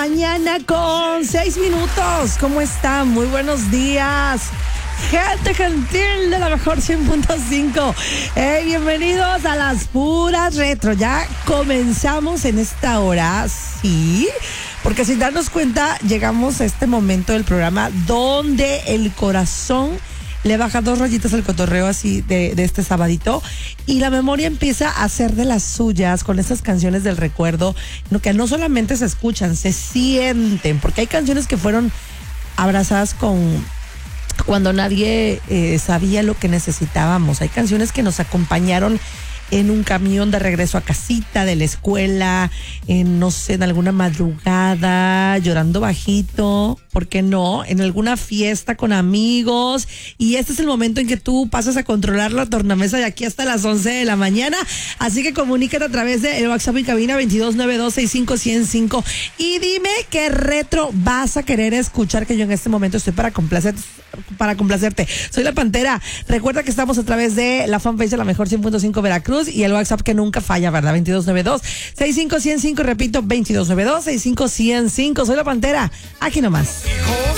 mañana con 6 minutos. ¿Cómo están? Muy buenos días. Gente gentil de la mejor 100.5. Bienvenidos a las puras retro. Ya comenzamos en esta hora, sí, porque sin darnos cuenta llegamos a este momento del programa donde el corazón le baja 2 rayitas al cotorreo así de este sabadito y la memoria empieza a hacer de las suyas con esas canciones del recuerdo, que no solamente se escuchan, se sienten, porque hay canciones que fueron abrazadas cuando nadie sabía lo que necesitábamos. Hay canciones que nos acompañaron en un camión de regreso a casita, de la escuela, no sé, en alguna madrugada, llorando bajito, ¿por qué no? En alguna fiesta con amigos. Y este es el momento en que tú pasas a controlar la tornamesa de aquí hasta las 11 de la mañana. Así que comunícate a través de el WhatsApp y cabina 2292651005 y dime qué retro vas a querer escuchar, que yo en este momento estoy para complacerte. Soy La Pantera. Recuerda que estamos a través de la fanpage de la mejor 100.5 Veracruz y el WhatsApp que nunca falla, ¿verdad? 2292-65105, repito, 2292-65105. Soy La Pantera, aquí nomás.